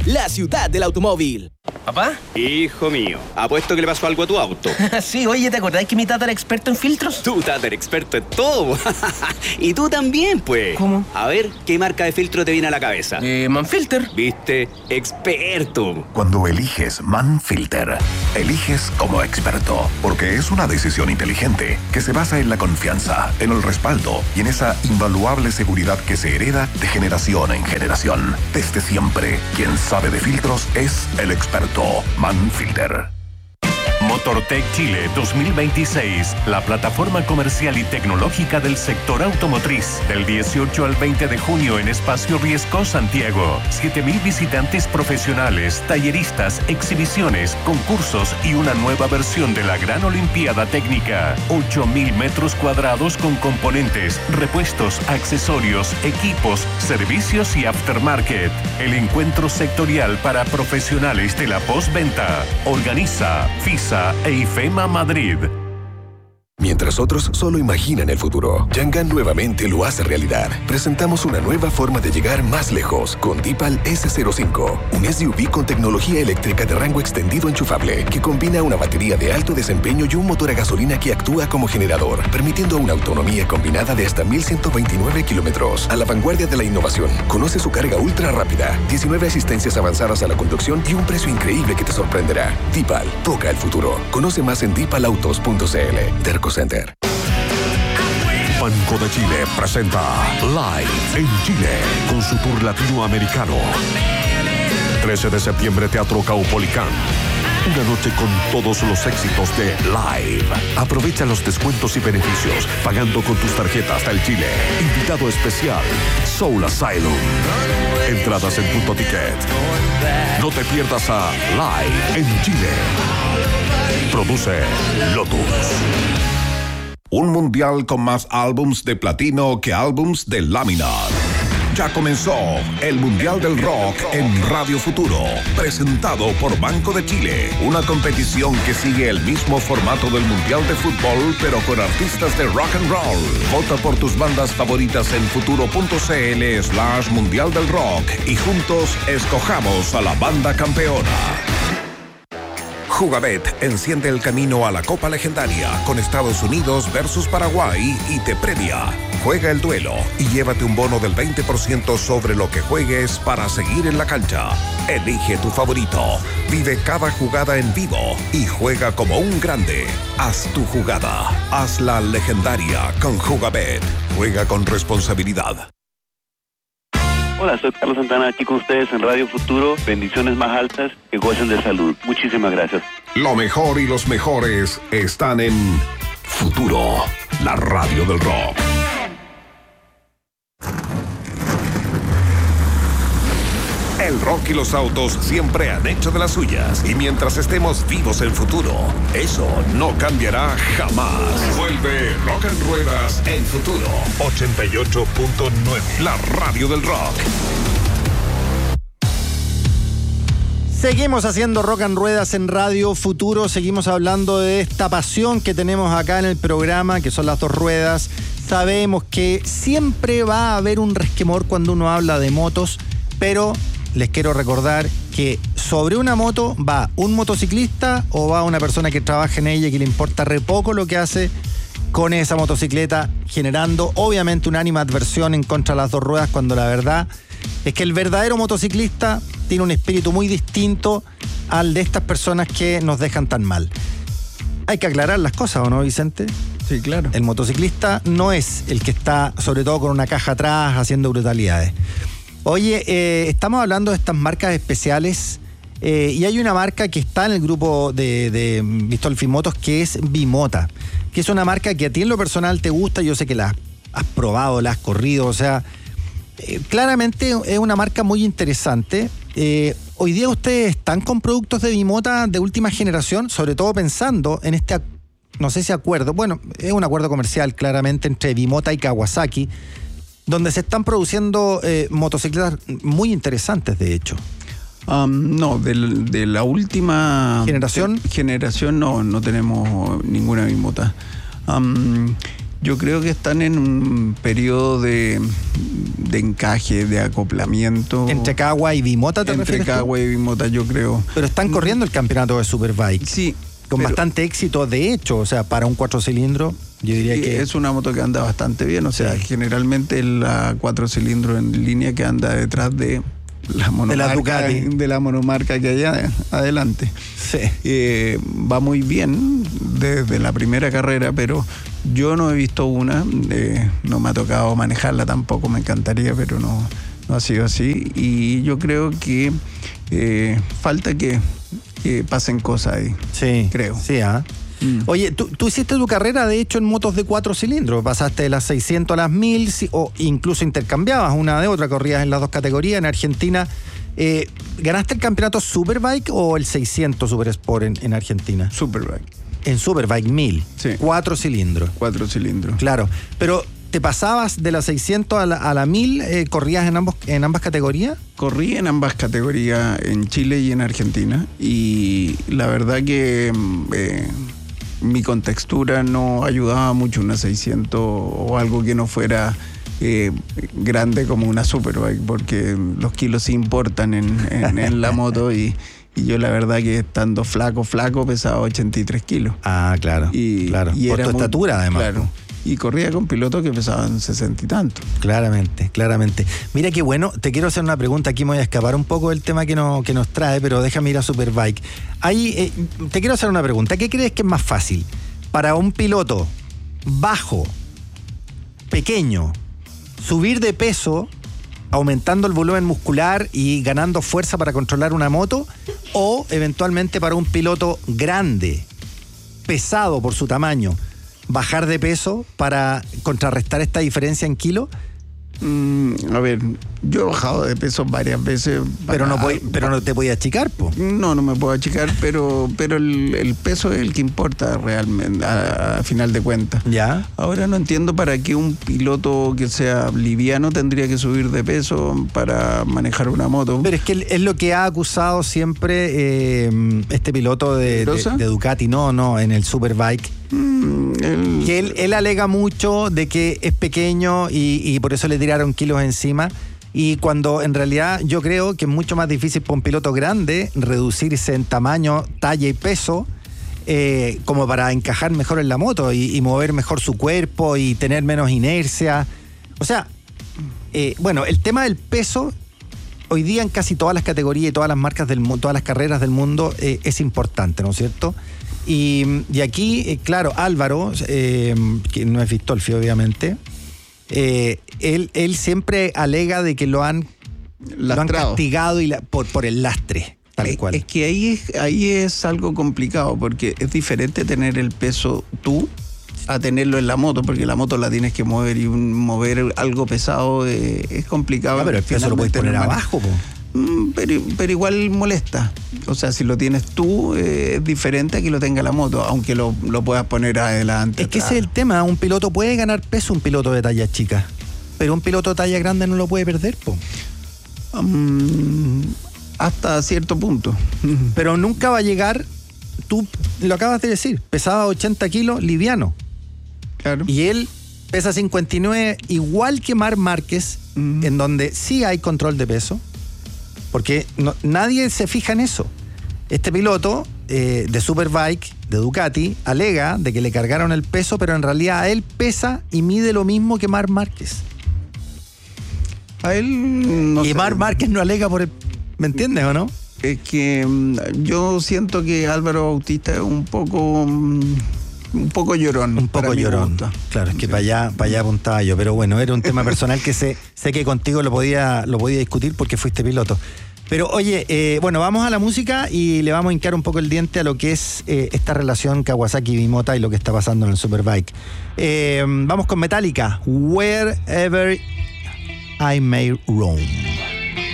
la ciudad del automóvil. ¿Papá? Hijo mío, apuesto que le pasó algo a tu auto. Sí, oye, ¿te acordás que mi tata era experto en filtros? Tú, tata, eres experto en todo. Y tú también, pues. ¿Cómo? A ver, ¿qué marca de filtro te viene a la cabeza? Manfilter. ¿Viste? Experto. Cuando eliges Manfilter, eliges como experto, porque es una decisión inteligente que se basa en la confianza, en el respaldo y en esa invaluable seguridad que se hereda de generación en generación. Desde siempre, quien sabe de filtros es el experto Manfilter. Motortech Chile 2026, la plataforma comercial y tecnológica del sector automotriz. Del 18 al 20 de junio en Espacio Riesco, Santiago. 7,000 visitantes profesionales, talleristas, exhibiciones, concursos y una nueva versión de la Gran Olimpiada Técnica. 8,000 metros cuadrados con componentes, repuestos, accesorios, equipos, servicios y aftermarket. El encuentro sectorial para profesionales de la postventa. Organiza FISA e IFEMA Madrid. Mientras otros solo imaginan el futuro, Yangan nuevamente lo hace realidad. Presentamos una nueva forma de llegar más lejos con Deepal S05, un SUV con tecnología eléctrica de rango extendido enchufable que combina una batería de alto desempeño y un motor a gasolina que actúa como generador, permitiendo una autonomía combinada de hasta 1,129 kilómetros. A la vanguardia de la innovación, conoce su carga ultra rápida, 19 asistencias avanzadas a la conducción y un precio increíble que te sorprenderá. Deepal, toca el futuro. Conoce más en deepalautos.cl. Terco Center. Banco de Chile presenta Live en Chile con su tour latinoamericano. 13 de septiembre, Teatro Caupolicán. Una noche con todos los éxitos de Live. Aprovecha los descuentos y beneficios pagando con tus tarjetas del Chile. Invitado especial, Soul Asylum. Entradas en Punto Ticket. No te pierdas a Live en Chile. Produce Lotus. Un mundial con más álbums de platino que álbums de lámina. Ya comenzó el Mundial del Rock en Radio Futuro, presentado por Banco de Chile. Una competición que sigue el mismo formato del Mundial de Fútbol, pero con artistas de rock and roll. Vota por tus bandas favoritas en futuro.cl/Mundial del Rock y juntos escojamos a la banda campeona. Jugabet enciende el camino a la Copa Legendaria con Estados Unidos versus Paraguay y te premia. Juega el duelo y llévate un bono del 20% sobre lo que juegues para seguir en la cancha. Elige tu favorito, vive cada jugada en vivo y juega como un grande. Haz tu jugada, hazla legendaria con Jugabet. Juega con responsabilidad. Hola, soy Carlos Santana, aquí con ustedes en Radio Futuro. Bendiciones más altas, que gocen de salud. Muchísimas gracias. Lo mejor y los mejores están en Futuro, la radio del rock. El rock y los autos siempre han hecho de las suyas. Y mientras estemos vivos en Futuro, eso no cambiará jamás. Vuelve Rock en Ruedas en Futuro 88.9, la radio del rock. Seguimos haciendo Rock en Ruedas en Radio Futuro. Seguimos hablando de esta pasión que tenemos acá en el programa, que son las dos ruedas. Sabemos que siempre va a haber un resquemor cuando uno habla de motos, pero les quiero recordar que sobre una moto va un motociclista o va una persona que trabaja en ella y que le importa re poco lo que hace con esa motocicleta, generando obviamente una animadversión en contra de las dos ruedas, cuando la verdad es que el verdadero motociclista tiene un espíritu muy distinto al de estas personas que nos dejan tan mal. Hay que aclarar las cosas, ¿o no, Vicente? Sí, claro. El motociclista no es el que está, sobre todo con una caja atrás, haciendo brutalidades. Oye, estamos hablando de estas marcas especiales y hay una marca que está en el grupo de Vistolfi Motos, que es Bimota, que es una marca que a ti en lo personal te gusta. Yo sé que la has probado, la has corrido, o sea, claramente es una marca muy interesante. Hoy día ustedes están con productos de Bimota de última generación, sobre todo pensando en este, no sé si acuerdo, bueno, es un acuerdo comercial claramente entre Bimota y Kawasaki, donde se están produciendo motocicletas muy interesantes, de hecho. No, de la última generación no tenemos ninguna Bimota. Yo creo que están en un periodo de encaje, de acoplamiento. ¿Entre Cagua y Bimota te refieres? Entre Cagua y Bimota, yo creo. Pero están corriendo el campeonato de Superbike. Sí. Con bastante éxito, de hecho, o sea, para un 4 cilindros, yo diría que... Es una moto que anda bastante bien, o sea, generalmente la 4 cilindros en línea que anda detrás de la monomarca, de la monomarca que hay adelante. Sí. Va muy bien desde la primera carrera, pero yo no he visto una, no me ha tocado manejarla tampoco, me encantaría, pero no ha sido así. Y yo creo que falta que pasen cosas ahí. Sí, creo. Sí, Oye, tú hiciste tu carrera, de hecho, en motos de 4 cilindros. Pasaste de las 600 a las 1000, o incluso intercambiabas una de otra, corrías en las dos categorías. En Argentina, ¿ganaste el campeonato Superbike o el 600 Super Sport en Argentina? Superbike. En Superbike 1000. Sí. 4 cilindros. 4 cilindros. Claro. Pero, ¿te pasabas de la 600 a la 1000? ¿Corrías en ambas categorías? Corrí en ambas categorías, en Chile y en Argentina. Y la verdad que mi contextura no ayudaba mucho una 600 o algo que no fuera grande como una Superbike, porque los kilos sí importan en la moto y yo la verdad que estando flaco pesaba 83 kilos. Ah, claro. Y por tu estatura, además. Claro. Y corría con pilotos que pesaban 60 y tanto. Claramente. Mira qué bueno, te quiero hacer una pregunta, aquí me voy a escapar un poco del tema que nos trae, pero déjame ir a Superbike. Ahí, te quiero hacer una pregunta, ¿qué crees que es más fácil? Para un piloto bajo, pequeño, subir de peso, aumentando el volumen muscular y ganando fuerza para controlar una moto, o eventualmente para un piloto grande, pesado por su tamaño, bajar de peso para contrarrestar esta diferencia en kilos? A ver, yo he bajado de peso varias veces. Pero no te podías achicar, po. No me puedo achicar, pero el peso es el que importa realmente, a final de cuentas. Ya. Ahora no entiendo para qué un piloto que sea liviano tendría que subir de peso para manejar una moto. Pero es que es lo que ha acusado siempre este piloto de Ducati, no, en el Superbike. Que él alega mucho de que es pequeño y por eso le tiraron kilos encima, y cuando en realidad yo creo que es mucho más difícil para un piloto grande reducirse en tamaño, talla y peso como para encajar mejor en la moto y mover mejor su cuerpo y tener menos inercia. O sea, bueno, el tema del peso hoy día en casi todas las categorías y todas las marcas del mundo, todas las carreras del mundo es importante, ¿no es cierto? Y aquí, claro, Álvaro, que no es Fistolfi, obviamente, él siempre alega de que lo han castigado por el lastre, tal cual. Es que ahí es algo complicado, porque es diferente tener el peso tú a tenerlo en la moto, porque la moto la tienes que mover y mover algo pesado es complicado. Pero el peso lo puedes poner abajo, po. Pero igual molesta. O sea, si lo tienes tú, es diferente a que lo tenga la moto, aunque lo puedas poner adelante. Es que ese es el tema. Un piloto puede ganar peso, un piloto de talla chica, pero un piloto de talla grande no lo puede perder, po. Hasta cierto punto. Pero nunca va a llegar. Tú lo acabas de decir, pesaba 80 kilos, liviano. Claro. Y él pesa 59, igual que Marc Márquez, en donde sí hay control de peso, porque nadie se fija en eso. Este piloto de Superbike, de Ducati, alega de que le cargaron el peso, pero en realidad él pesa y mide lo mismo que Marc Márquez. A él no sé. Y Marc Márquez no alega por el... ¿Me entiendes o no? Es que yo siento que Álvaro Bautista es un poco llorón. Un poco llorón. Claro, es que sí. para allá apuntaba yo. Pero bueno, era un tema personal que sé que contigo lo podía discutir porque fuiste piloto. Pero oye, bueno, vamos a la música y le vamos a hincar un poco el diente a lo que es esta relación Kawasaki-Bimota y lo que está pasando en el Superbike. Vamos con Metallica, Wherever I May Roam.